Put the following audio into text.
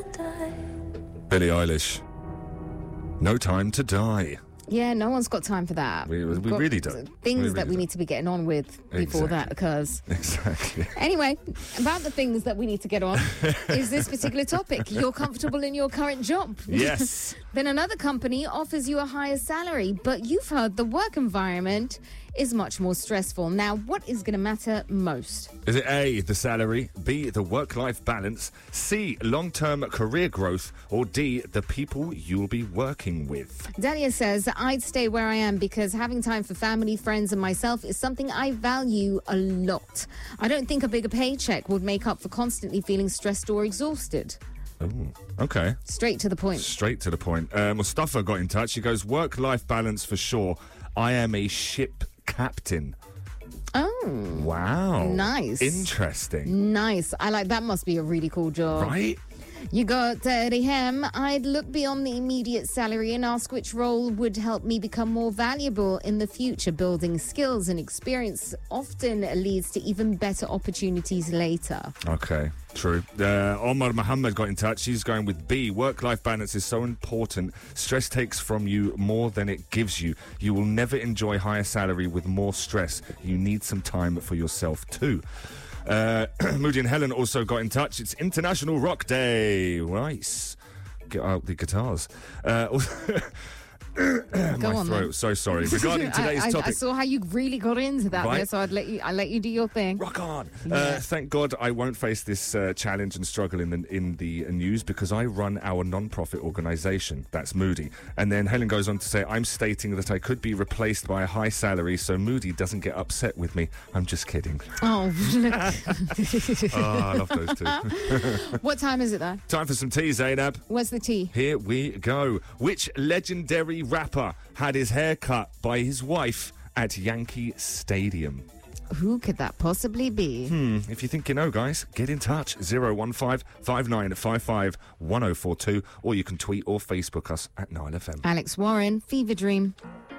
Billie Eilish. No Time to Die. Yeah, no one's got time for that. We We've got really don't. Things We that really we don't. need to be getting on with before that occurs. Exactly. Anyway, about the things that we need to get on is this particular topic. You're comfortable in your current job. Yes. Then another company offers you a higher salary, but you've heard the work environment is much more stressful. Now, what is going to matter most? Is it A, the salary, B, the work-life balance, C, long-term career growth, or D, the people you'll be working with? Dahlia says, I'd stay where I am because having time for family, friends, and myself is something I value a lot. I don't think a bigger paycheck would make up for constantly feeling stressed or exhausted. Oh, okay. Straight to the point. Straight to the point. Mustafa got in touch. He goes, work-life balance for sure. I am a ship captain. Oh. Wow. Nice. Interesting. Nice. I like that. Must be a really cool job. Right? You got Dirty Hem. I'd look beyond the immediate salary and ask which role would help me become more valuable in the future. Building skills and experience often leads to even better opportunities later. Okay, true. Omar Muhammad got in touch. He's going with B. Work-life balance is so important. Stress takes from you more than it gives you. You will never enjoy higher salary with more stress. You need some time for yourself too. Moody and Helen also got in touch. It's International Rock Day. Nice. Get out the guitars. Go My on, throat. then. So sorry. Regarding today's topic. I saw how you really got into that Right. there, so I'll let you do your thing. Rock on! Yeah. Thank God I won't face this challenge and struggle in the news because I run our non-profit organisation. That's Moody. And then Helen goes on to say, I'm stating that I could be replaced by a high salary so Moody doesn't get upset with me. I'm just kidding. Oh, look. Oh, I love those two. What time is it though? Time for some tea, Zainab. Where's the tea? Here we go. Which legendary rapper had his hair cut by his wife at Yankee Stadium? Who could that possibly be? If you think you know, guys, get in touch. 015 5955 1042, or you can tweet or Facebook us at 9FM. Alex Warren, Fever Dream.